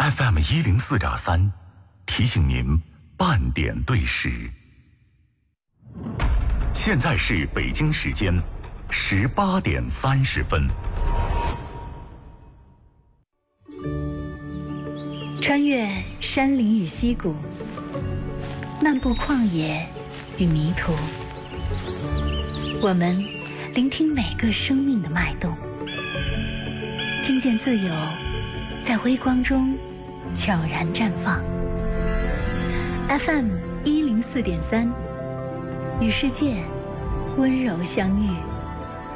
FM104.3，提醒您半点对时。现在是北京时间18点30分。 穿越山林与溪谷，漫步旷野与迷途，我们聆听每个生命的脉动，听见自由在微光中悄然绽放。FM104.3，与世界温柔相遇。